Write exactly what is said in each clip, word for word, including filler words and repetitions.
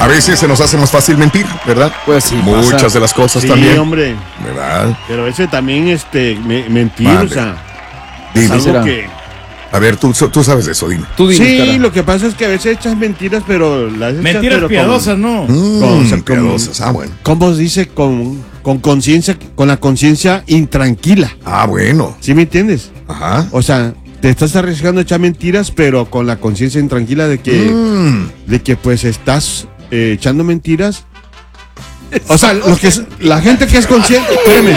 veces se nos hace más fácil mentir, ¿verdad? Pues sí. Muchas pasa. de las cosas Sí, también. hombre. ¿Verdad? Pero ese también, este, me, mentir, Vale. o sea, Dime. es algo será? que... A ver, tú, tú sabes de eso, dime. Tú dime, Sí, cara. lo que pasa es que a veces echas mentiras, pero las echas, Mentiras pero piadosas, con, ¿no? Mm, Con- o sea, con- piadosas. Ah, bueno. ¿Cómo se dice? Con con conciencia, con la conciencia intranquila. Ah, bueno. ¿Sí me entiendes? Ajá. O sea, te estás arriesgando a echar mentiras, pero con la conciencia intranquila de que, Mm. de que pues estás eh, echando mentiras. O sea, los que es- la gente que es consciente. Espérame.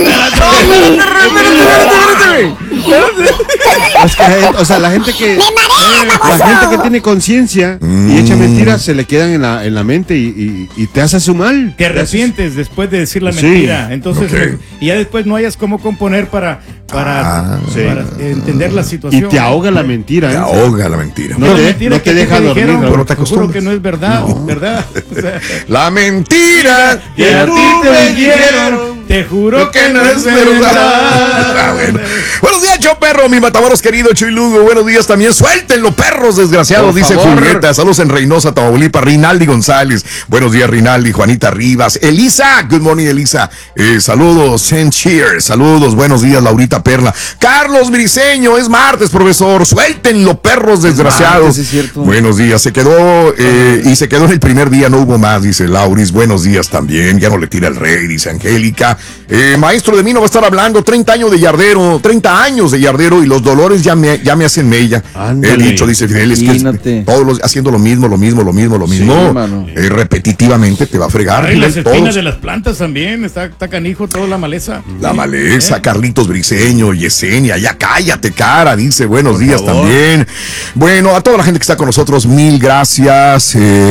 Es que, o sea, la gente que. La gente que tiene conciencia y echa mentiras se le quedan en la, en la mente y, y- y te hace su mal. Te arrepientes después de decir la Sí. mentira. Entonces, Ok. y ya después no hayas cómo componer para, para, Ah, sí. para entender la Y situación. te ahoga la mentira. Te ¿eh? ahoga la mentira. No La te- mentira no que te deja te dormir, dijeron, ¿no? Pero te te juro acostumbras. que no es verdad, ¿verdad? O sea, La mentira que a ti te dijeron, te juro que no es verdad. Ah, bueno. Buenos días, yo perro, mi matamoros querido Chuy Lugo. Buenos días también. Suéltenlo, perros desgraciados, Por dice favor. Julieta. Saludos en Reynosa, Tamaulipas. Rinaldi González. Buenos días, Rinaldi. Juanita Rivas. Elisa. Good morning, Elisa. Eh, saludos, Saint Cheers. Saludos. Buenos días, Laurita Perla. Carlos Briseño. Es martes, profesor. Suéltenlo, perros desgraciados. martes, es cierto. Buenos días. Se quedó eh, y se quedó en el primer día. No hubo más, dice Lauris. Buenos días también. Ya no le tira el rey, dice Angélica. Eh, maestro de mí no va a estar hablando. treinta años de yardero. treinta años de yardero y los dolores ya me, ya me hacen mella. Ándale. He dicho, dice Fidel, es que Imagínate. es- todos los, haciendo lo mismo, lo mismo, lo mismo, lo mismo. mano. Eh, repetitivamente te va a fregar. Ay, las Fidel, espinas todos. de las plantas también, está, está canijo toda la maleza. La maleza, ¿Eh? Carlitos Briseño, Yesenia, ya cállate, cara, dice, buenos Por días favor. también. Bueno, a toda la gente que está con nosotros, mil gracias.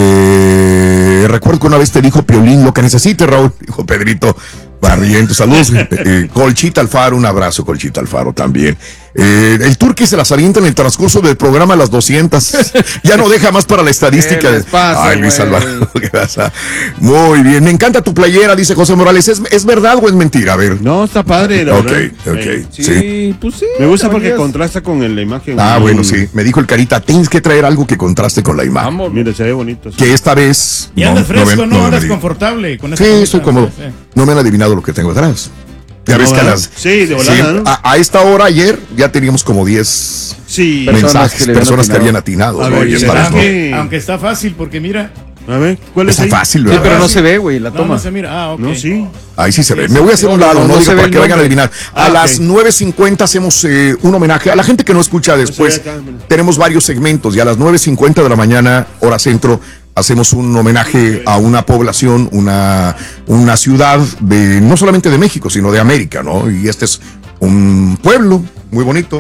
Eh, recuerdo que una vez te dijo Piolín lo que necesites, Raúl, dijo Pedrito Barriento. Saludos, eh, eh, Colchita Alfaro, un abrazo, Colchita Alfaro también. Eh, el Turqui se las avienta en el transcurso del programa a las doscientas. Ya no deja más para la estadística. ¿Qué les pasa, Ay, Luis güey? Alvaro, ¿qué pasa? Muy bien, me encanta tu playera, dice José Morales. ¿Es, es verdad o es mentira? A ver. No, está padre, la Ok, verdad. ok. Eh, Sí, Sí. pues sí. Me gusta porque caballero. contrasta con la imagen. Ah, Mm. bueno, sí. Me dijo el Carita, tienes que traer algo que contraste con la imagen. Vamos. Mira, se ve bonito. sí. Que esta vez. Y andas fresco, me- ¿no? me han Andas adiv- confortable con esa Sí, camisa. estoy cómodo. Sí. No me han adivinado lo que tengo atrás. Ya No, ves que a ¿verdad? las. Sí, de volada, ¿no? a, a esta hora ayer ya teníamos como diez Sí. Personas mensajes, que le habían personas que atinado. habían atinado. A ¿no? ver, Y ¿será estamos, ¿no? que- Aunque está fácil, porque mira. A ver, ¿cuál es Está ahí? fácil, Sí, ¿verdad? pero no sí. se ve, güey, la No, toma. no se mira. Ah, ok. No, sí. Ahí sí se ve. Me voy a hacer un No, lado, no, no, no digo, se ve para el que vayan a nombre. adivinar. A Ah, las ok. nueve cincuenta hacemos eh, un homenaje. A la gente que no escucha después, Se ve acá, mira. tenemos varios segmentos. Y a las nueve cincuenta de la mañana, hora centro, hacemos un homenaje a una población, una, una ciudad de no solamente de México, sino de América, ¿no? Y este es un pueblo muy bonito.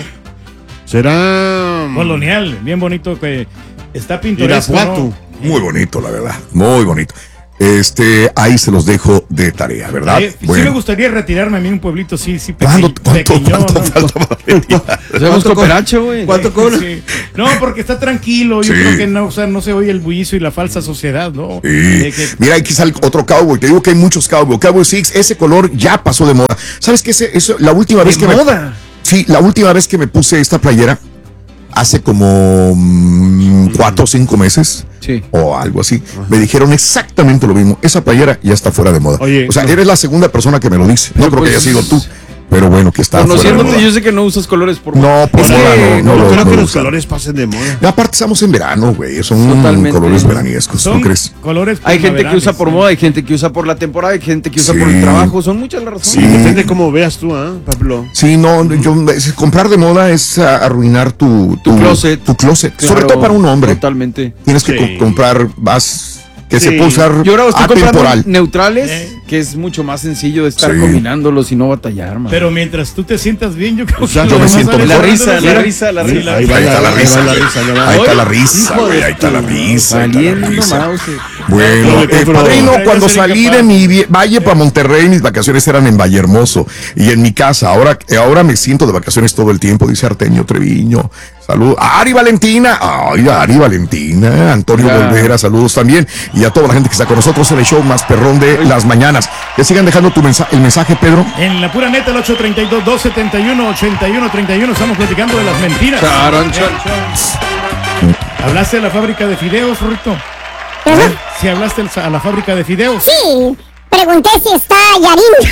Será. Colonial, bien bonito que está pintoresco. Irapuato. ¿no? Muy bonito, la verdad. Muy bonito. Este, ahí se los dejo de tarea, ¿verdad? Ay, Sí me gustaría retirarme a mí un pueblito, sí, sí, ¿Cuándo, peque- ¿Cuánto, pequeñón, cuánto ¿no? falta para retirar? Hacemos cooperacho, güey. ¿Cuánto cobra? Sí. No, porque está tranquilo, yo Sí. creo que no, o sea, no se oye el bullicio y la falsa sociedad, ¿no? Sí. De que- Mira, aquí sale otro cowboy. Te digo que hay muchos cowboy. Cowboy Six, ese color ya pasó de moda. ¿Sabes qué? Ese, eso, la última vez que moda? me. Sí, la última vez que me puse esta playera, hace como mm, cuatro o cinco meses. Sí. O algo así. Me dijeron exactamente lo mismo. Esa playera ya está fuera de moda. Oye, o sea, no. eres la segunda persona que me lo dice. No No, creo que pues, haya sido tú. Pero bueno, que está fuera de Conociéndote, moda. yo sé que no usas colores por No, por Es moda que no, No, no, creo no que lo los usan. colores pasen de moda. Y aparte estamos en verano, güey. Son Totalmente. colores veraniescos, ¿no son crees? colores Hay gente que primaverales, usa por sí. moda, hay gente que usa por la temporada, hay gente que usa Sí. por el trabajo. Son muchas las razones. Sí. Depende de cómo veas tú, ¿ah, Pablo? Sí, no, yo, es- comprar de moda es ah, arruinar tu, Tu closet. Tu closet. Claro, Sobre todo para un hombre. Totalmente. Tienes que Sí. co- comprar más que se Sí. puede usar Yo ahora estoy comprando atemporal. neutrales, Eh. que es mucho más sencillo de estar Sí. combinándolos y no batallar, man. Pero mientras tú te sientas bien, yo creo O sea, que yo lo me demás siento sale mejor. La risa, ganando, la ¿sí? risa, la Sí, risa. Ahí va Ahí está la ahí va risa. la risa, ya va. Ahí está la Hijo risa, de güey. Ahí está la tu- risa. Ahí está la Valiendo risa. mouse. Bueno, No, eh, pero- padrino, pero- cuando pero- salí de mi vie- valle para Monterrey, mis vacaciones eran en Vallehermoso y en mi casa. Ahora, eh, ahora me siento de vacaciones todo el tiempo, dice Arteño Treviño. Saludos. Ari Valentina. Ay, Ari Valentina. Antonio Ya. Volvera, saludos también. Y a toda la gente que está con nosotros en el show más perrón de las mañanas. Que sigan dejando tu mensa- el mensaje, Pedro. En la pura neta, el ocho treinta y dos, dos setenta y uno, ochenta y uno treinta y uno, estamos platicando de las mentiras. Charon, Eh, chan. ¿Hablaste de la fábrica de fideos, Rito? si hablaste a la fábrica de fideos. Sí, pregunté si está Yarín.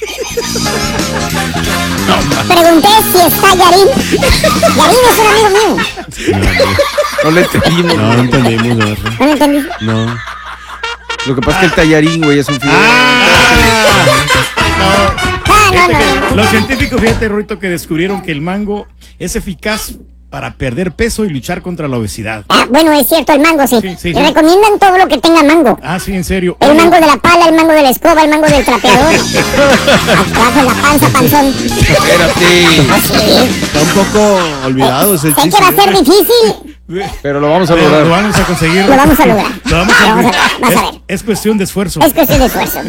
Pregunté si está Yarín. Yarín es un amigo mío. No le entendimos. No, no entendimos, ¿no? ¿No lo entendí? No. Lo que pasa es que el tallarín, güey, es un fideo. Ah, Ah, no, no, no. los científicos, fíjate, Ruito, que descubrieron que el mango es eficaz para perder peso y luchar contra la obesidad. Ah, bueno, es cierto, el mango, sí. Sí, sí, Y sí. recomiendan todo lo que tenga mango. Ah, sí, en serio. El Oye, mango de la pala, el mango de la escoba, el mango del trapeador. Abajo la panza, panzón. Espérate. Ah, sí. Está un poco olvidado ese Sé que chiste. va a ser difícil. Pero lo vamos a Lo lograr. vamos a conseguir. Lo vamos a lograr. Lo vamos a Lo vamos a lograr. lograr. Vas a ver. Es, es cuestión de esfuerzo. Es cuestión de esfuerzo.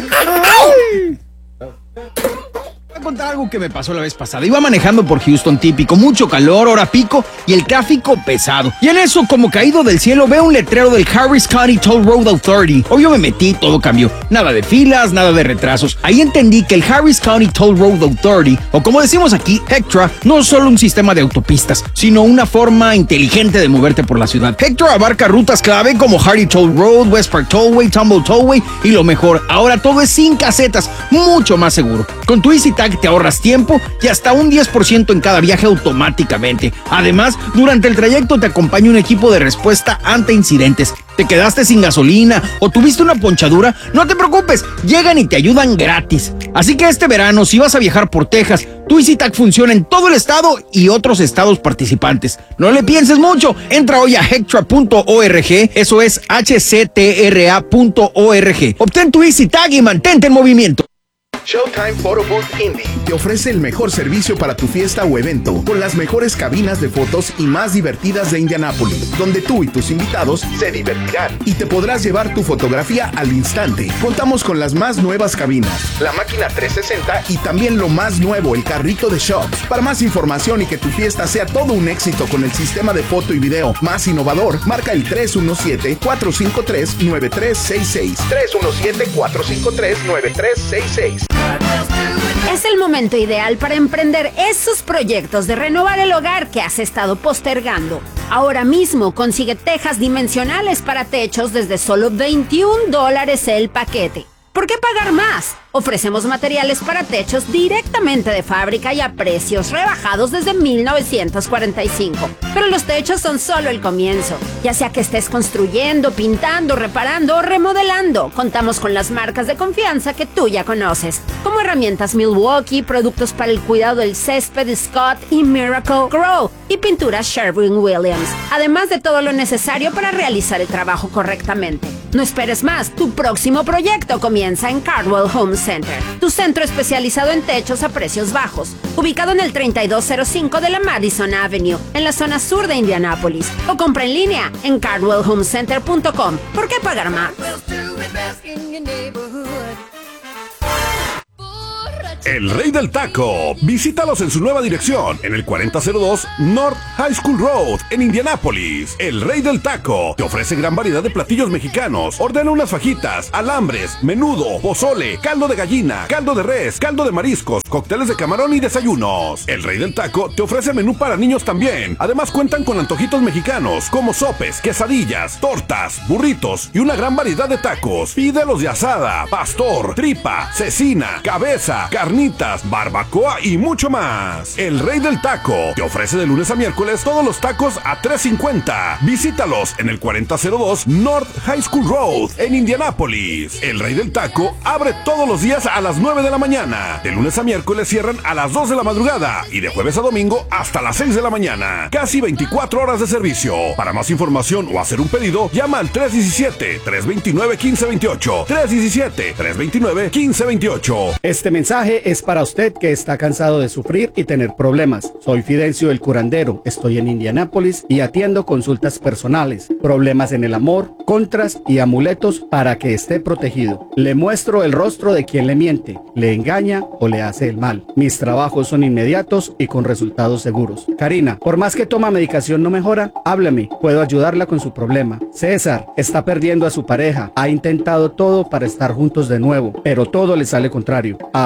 Voy a contar algo que me pasó la vez pasada. Iba manejando por Houston, típico, mucho calor, hora pico y el tráfico pesado. Y en eso, como caído del cielo, veo un letrero del Harris County Toll Road Authority. Obvio me metí, todo cambió. Nada de filas, nada de retrasos. Ahí entendí que el Harris County Toll Road Authority, o como decimos aquí, HECTRA, no es solo un sistema de autopistas, sino una forma inteligente de moverte por la ciudad. HECTRA abarca rutas clave como Hardy Toll Road, West Park Tollway, Tumble Tollway y lo mejor, ahora todo es sin casetas, mucho más seguro. Con tu EasyTag te ahorras tiempo y hasta un diez por ciento en cada viaje automáticamente. Además, durante el trayecto te acompaña un equipo de respuesta ante incidentes. ¿Te quedaste sin gasolina o tuviste una ponchadura? No te preocupes, llegan y te ayudan gratis. Así que este verano, si vas a viajar por Texas, tu EasyTag funciona en todo el estado y otros estados participantes. No le pienses mucho, entra hoy a hectra punto org, eso es H C T R A punto org. Obtén tu EasyTag y mantente en movimiento. Showtime Photo Booth Indy te ofrece el mejor servicio para tu fiesta o evento, con las mejores cabinas de fotos y más divertidas de Indianápolis, donde tú y tus invitados se divertirán y te podrás llevar tu fotografía al instante. Contamos con las más nuevas cabinas, la máquina trescientos sesenta y también lo más nuevo, el carrito de shots. Para más información y que tu fiesta sea todo un éxito con el sistema de foto y video más innovador, marca el tres uno siete, cuatro cinco tres, nueve tres seis seis. tres uno siete, cuatro cinco tres, nueve tres seis seis. Es el momento ideal para emprender esos proyectos de renovar el hogar que has estado postergando. Ahora mismo consigue tejas dimensionales para techos desde solo veintiún dólares el paquete. ¿Por qué pagar más? Ofrecemos materiales para techos directamente de fábrica y a precios rebajados desde mil novecientos cuarenta y cinco. Pero los techos son solo el comienzo. Ya sea que estés construyendo, pintando, reparando o remodelando, contamos con las marcas de confianza que tú ya conoces, como herramientas Milwaukee, productos para el cuidado del césped Scott y Miracle Grow y pinturas Sherwin-Williams, además de todo lo necesario para realizar el trabajo correctamente. No esperes más, tu próximo proyecto comienza en Cardwell Home Center, tu centro especializado en techos a precios bajos, ubicado en el treinta y dos cero cinco de la Madison Avenue, en la zona sur de Indianápolis, o compra en línea en cardwell home center punto com. ¿Por qué pagar más? El Rey del Taco. Visítalos en su nueva dirección, en el cuarenta cero dos North High School Road, en Indianápolis. El Rey del Taco te ofrece gran variedad de platillos mexicanos. Ordena unas fajitas, alambres, menudo, pozole, caldo de gallina, caldo de res, caldo de mariscos, cócteles de camarón y desayunos. El Rey del Taco te ofrece menú para niños también. Además cuentan con antojitos mexicanos, como sopes, quesadillas, tortas, burritos y una gran variedad de tacos. Pídelos de asada, pastor, tripa, cecina, cabeza, carnitas, barbacoa y mucho más. El Rey del Taco te ofrece de lunes a miércoles todos los tacos a tres cincuenta. Visítalos en el cuarenta cero dos North High School Road, en Indianápolis. El Rey del Taco abre todos los días a las nueve de la mañana. De lunes a miércoles cierran a las dos de la madrugada y de jueves a domingo hasta las seis de la mañana. Casi veinticuatro horas de servicio. Para más información o hacer un pedido, llama al tres uno siete, tres dos nueve, uno cinco dos ocho. tres uno siete, tres dos nueve, uno cinco dos ocho. Este mensaje es para usted que está cansado de sufrir y tener problemas. Soy Fidencio el curandero, estoy en Indianápolis y atiendo consultas personales, problemas en el amor, contras y amuletos para que esté protegido. Le muestro el rostro de quien le miente, le engaña o le hace el mal. Mis trabajos son inmediatos y con resultados seguros. Karina, por más que toma medicación no mejora, háblame, puedo ayudarla con su problema. César, está perdiendo a su pareja, ha intentado todo para estar juntos de nuevo, pero todo le sale contrario. Hábleme ya.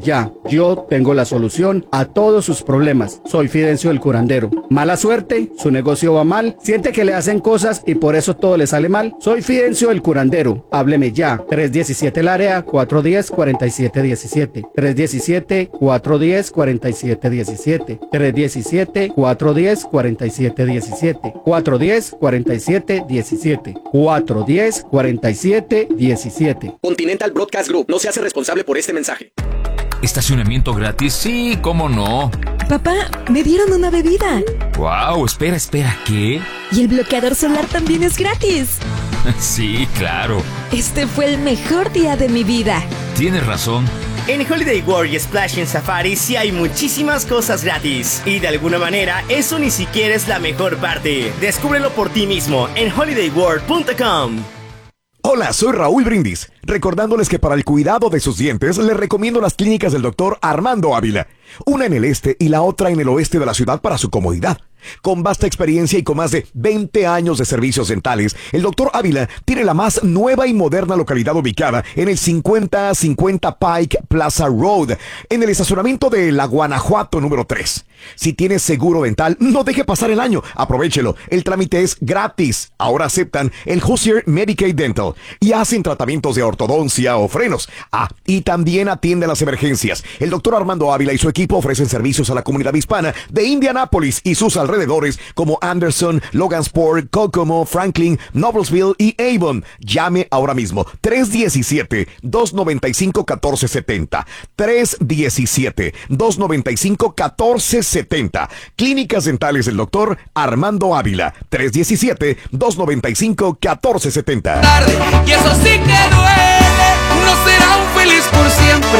ya. Yo tengo la solución a todos sus problemas. Soy Fidencio el curandero. Mala suerte, su negocio va mal, siente que le hacen cosas y por eso todo le sale mal. Soy Fidencio el curandero. Hábleme ya. tres diecisiete el área, cuatro diez, cuarenta y siete diecisiete. tres diecisiete, cuatro diez, cuarenta y siete diecisiete. tres diecisiete, cuatro diez, cuarenta y siete diecisiete. cuatro diez, cuarenta y siete diecisiete. cuatro diez, cuarenta y siete diecisiete. Continental Broadcast Group no se hace responsable por este mensaje. ¿Estacionamiento gratis? Sí, ¿cómo no? Papá, me dieron una bebida. Wow, espera, espera, ¿qué? Y el bloqueador solar también es gratis. Sí, claro. Este fue el mejor día de mi vida. Tienes razón. En Holiday World y Splash en Safari sí hay muchísimas cosas gratis. Y de alguna manera, eso ni siquiera es la mejor parte. Descúbrelo por ti mismo en holiday world punto com. Hola, soy Raúl Brindis, recordándoles que para el cuidado de sus dientes les recomiendo las clínicas del doctor Armando Ávila, una en el este y la otra en el oeste de la ciudad para su comodidad. Con vasta experiencia y con más de veinte años de servicios dentales, el doctor Ávila tiene la más nueva y moderna localidad ubicada en el cincuenta cincuenta Pike Plaza Road, en el estacionamiento de la Guanajuato número tres. Si tienes seguro dental, no deje pasar el año, aprovéchelo, el trámite es gratis. Ahora aceptan el Hoosier Medicaid Dental y hacen tratamientos de ortodoncia o frenos. Ah, y también atienden las emergencias. El doctor Armando Ávila y su equipo ofrecen servicios a la comunidad hispana de Indianápolis y sus alrededores como Anderson, Logansport, Kokomo, Franklin, Noblesville y Avon. Llame ahora mismo tres diecisiete, dos noventa y cinco, catorce setenta. tres diecisiete, dos noventa y cinco, catorce setenta. Clínicas dentales del doctor Armando Ávila. tres diecisiete, dos noventa y cinco, catorce setenta. Y eso sí que duele, no será un feliz por siempre.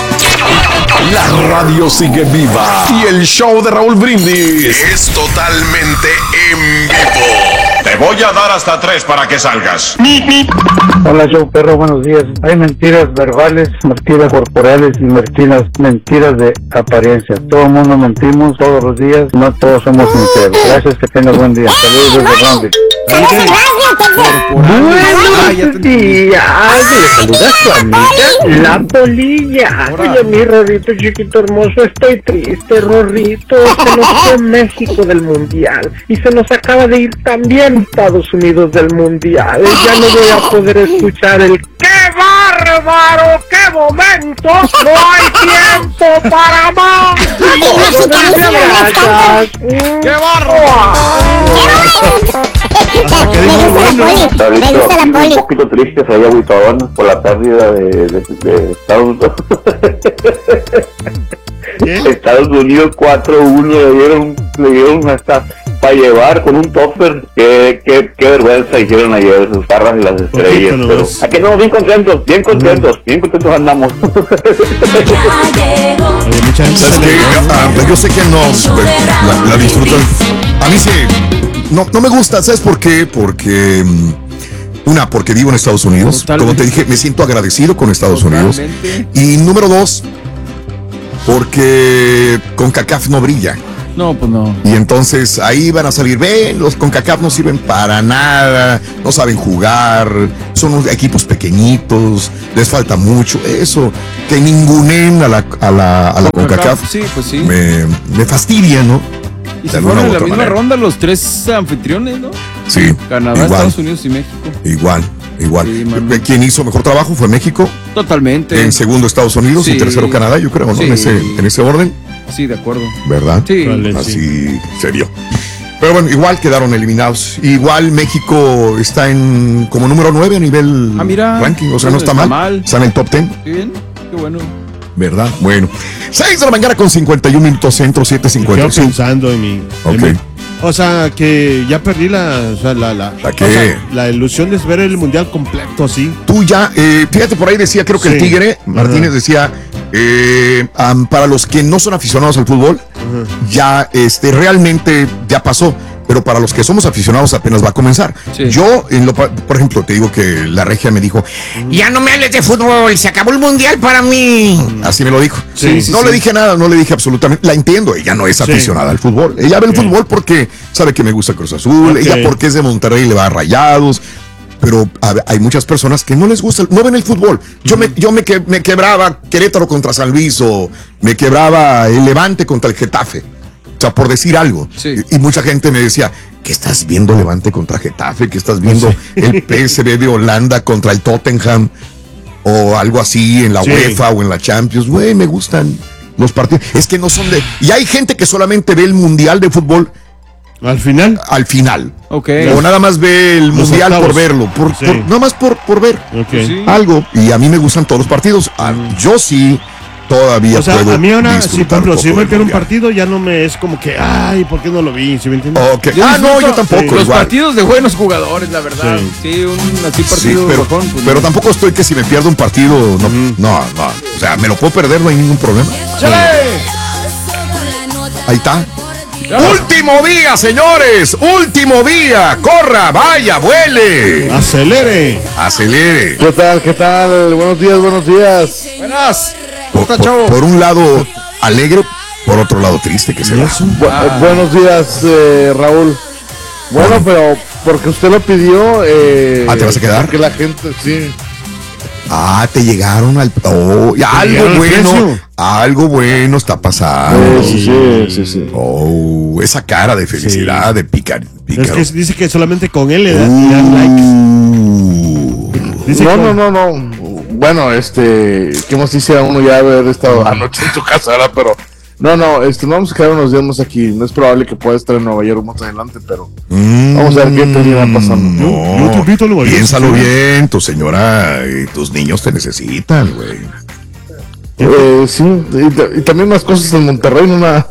La radio sigue viva y el show de Raúl Brindis es totalmente en vivo. Te voy a dar hasta tres para que salgas. Hola, show perro, buenos días. Hay mentiras verbales, mentiras corporales y mentiras, mentiras de apariencia. Todo el mundo mentimos todos los días, no todos somos sinceros. Gracias, que tengas buen día. Saludos desde Randy. Buenos días, le saluda a su amiga La Polilla. Oye, mi Rorrito chiquito hermoso, estoy triste, Rorrito. Se nos fue México del Mundial y se nos acaba de ir también Estados Unidos del Mundial. Ya no voy a poder escuchar el ¡qué bárbaro! ¡Qué momento! ¡No hay tiempo para más! ¡Qué bárbaro! Me gusta la poli. Un poquito triste, se había agüitadón por la pérdida de, de, de Estados Unidos. Estados Unidos cuatro uno le dieron, le dieron hasta para llevar con un topper. Qué, qué, qué vergüenza hicieron ayer sus barras y las estrellas. No pero aquí andamos bien contentos, bien contentos, mm. bien contentos andamos. ¿Sabes qué? Ah, yo sé que no la, la disfrutan. A mí sí. No, no me gusta, ¿sabes por qué? Porque una, porque vivo en Estados Unidos. Totalmente. Como te dije, me siento agradecido con Estados Totalmente. Unidos. Y número dos, porque CONCACAF no brilla. No, pues no. Y entonces ahí van a salir, ven, los CONCACAF no sirven para nada, no saben jugar, son unos equipos pequeñitos, les falta mucho. Eso, que ningunen a la, a la, a la CONCACAF, CONCACAF sí, pues sí. me, me fastidia, ¿no? Y se fueron en la misma manera. Ronda los tres anfitriones, ¿no? Sí. Canadá, igual, Estados Unidos y México. Igual, igual. Sí, ¿quién hizo mejor trabajo fue México? Totalmente. En segundo Estados Unidos, sí. En tercero Canadá, yo creo, ¿no? Sí. En ese, en ese orden. Sí, de acuerdo. ¿Verdad? Sí. Así sí. Serio. Pero bueno, igual quedaron eliminados. Igual México está en como número nueve a nivel ah, mira, ranking, o sea, no está, está mal. mal. Está en el top ten. Qué bien, qué bueno. ¿Verdad? Bueno. seis de la mañana con cincuenta y un minutos centro, siete cincuenta y cinco. Yo pensando en mi... Ok. En mi, o sea, que ya perdí la... O sea, la, la, ¿La, qué? O sea, la ilusión de ver el mundial completo, así. Tú ya, eh, fíjate, por ahí decía, creo que sí. El Tigre, Martínez uh-huh. decía, eh, um, para los que no son aficionados al fútbol, uh-huh. ya este, realmente ya pasó. Pero para los que somos aficionados apenas va a comenzar. Sí. Yo, en lo, por ejemplo, te digo que la regia me dijo, ya no me hables de fútbol, se acabó el mundial para mí. Así me lo dijo. Sí, sí, no sí. le dije nada, no le dije absolutamente. La entiendo, ella no es aficionada sí. al fútbol. Ella ve el okay. fútbol porque sabe que me gusta Cruz Azul, okay. ella porque es de Monterrey y le va a Rayados. pero a, hay muchas personas que no les gusta, no ven el fútbol. Yo, uh-huh. me, yo me, que, me quebraba Querétaro contra San Luis o me quebraba el Levante contra el Getafe. O sea, por decir algo. Sí. Y, y mucha gente me decía, ¿qué estás viendo Levante contra Getafe? ¿Qué estás viendo sí. el P S V de Holanda contra el Tottenham? O algo así en la sí. UEFA o en la Champions. Güey, me gustan los partidos. Es que no son de... Y hay gente que solamente ve el Mundial de Fútbol... ¿Al final? Al final. Okay. O nada más ve el los Mundial octavos. Por verlo. Por, sí. por, nada más por, por ver okay. sí. algo. Y a mí me gustan todos los partidos. Ah, yo sí... Todavía o sea, puedo a mí ahora, si por ejemplo, si me quiero un partido, ya no me es como que, ay, ¿por qué no lo vi? ¿Sí me entiendes? Okay. Ah, no, yo tampoco. Sí. Los igual. partidos de buenos jugadores, la verdad. Sí, sí un así partido. Sí, pero, bajón, pues, pero tampoco estoy que si me pierdo un partido, no, mm. no, no. O sea, me lo puedo perder, no hay ningún problema. ¡Chale! Ahí está. Último día, señores. Último día. Corra, vaya, vuele. Acelere. Acelere. ¿Qué tal? ¿Qué tal? Buenos días, buenos días. Buenas. Por, por, por un lado alegre, por otro lado triste que se va. Bu ah. Buenos días, eh, Raúl. Bueno, bueno, pero porque usted lo pidió. Eh, ah, ¿te vas a quedar? Que la gente, sí. Ah, te llegaron al... Oh, algo bueno, algo bueno está pasando. Sí, sí, sí, sí. Oh, esa cara de felicidad, sí. de pícaro. Es que dice que solamente con él le dan, uh, le dan likes. Dice no, con... no, no, no. Bueno, este, ¿qué más quisiera uno ya haber estado anoche en tu casa, ¿verdad? Pero... No, no, este, no vamos a quedar unos días más aquí. No es probable que pueda estar en Nueva York más adelante, pero mm, vamos a ver qué te irá pasando. No, yo, yo te invito a Nueva York. Piénsalo bien, tu señora y tus niños te necesitan, güey. Eh, sí, y, y también más cosas en Monterrey, no una...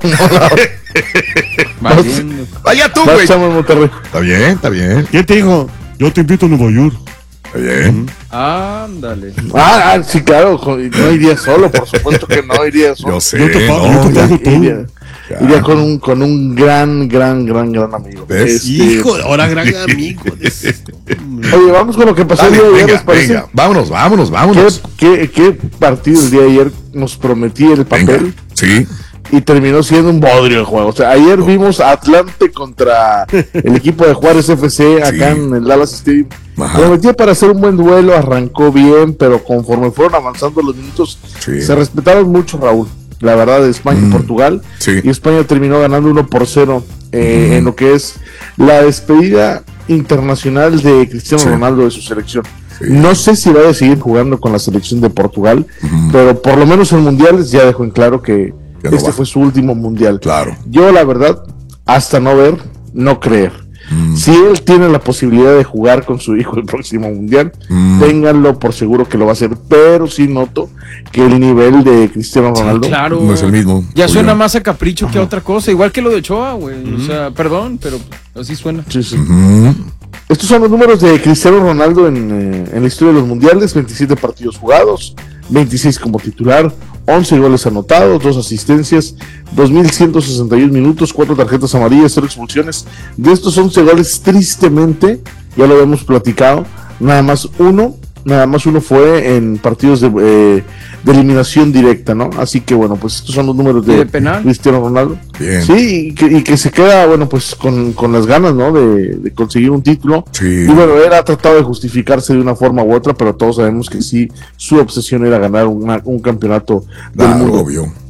No, vaya tú, güey. En Monterrey. Está bien, está bien. ¿Quién te dijo? Yo te invito a Nueva York. Está bien. Ándale. Ah, ah, sí, claro, no iría solo, por supuesto que no iría solo. Yo sé, yo te pago, no, yo te pago ya, iría, iría con un con un gran, gran, gran, gran amigo. Este, Hijo, ahora gran amigo. Oye, vamos con lo que pasó Dale, el día de ayer, ayer, venga, vámonos, vámonos, vámonos. ¿Qué, qué, qué partido el día de ayer nos prometía el papel? Venga, sí. Y terminó siendo un bodrio el juego. O sea, ayer oh. vimos a Atlante contra el equipo de Juárez F C acá sí. en el Dallas Stadium. Prometía para hacer un buen duelo, arrancó bien, pero conforme fueron avanzando los minutos, sí. se respetaron mucho, Raúl. La verdad, de España mm. y Portugal. Sí. Y España terminó ganando uno por cero eh, mm. en lo que es la despedida internacional de Cristiano sí. Ronaldo de su selección. Sí. No sé si va a seguir jugando con la selección de Portugal, mm. pero por lo menos en mundiales ya dejó en claro que no este va. fue su último mundial. Claro. Yo, la verdad, hasta no ver, no creer. Mm. Si él tiene la posibilidad de jugar con su hijo el próximo mundial, mm. ténganlo por seguro que lo va a hacer. Pero sí noto que el nivel de Cristiano Ronaldo sí, claro. no es el mismo. Ya suena más a capricho Ajá. que a otra cosa. Igual que lo de Ochoa, güey. Mm. O sea, perdón, pero así suena. Sí, sí. Mm. Estos son los números de Cristiano Ronaldo en, eh, en la historia de los mundiales: veintisiete partidos jugados, veintiséis como titular, once goles anotados, dos asistencias, dos mil ciento sesenta y uno minutos, cuatro tarjetas amarillas, cero expulsiones. De estos once goles, tristemente, ya lo habíamos platicado, nada más uno, nada más uno fue en partidos de, eh, de eliminación directa, ¿no? Así que bueno, pues estos son los números de, de penal? Cristiano Ronaldo. Bien. Sí, y que, y que se queda, bueno, pues con, con las ganas, ¿no? De, de conseguir un título. Sí. Y bueno, él ha tratado de justificarse de una forma u otra, pero todos sabemos que sí, su obsesión era ganar una, un campeonato claro, del mundo. Obvio.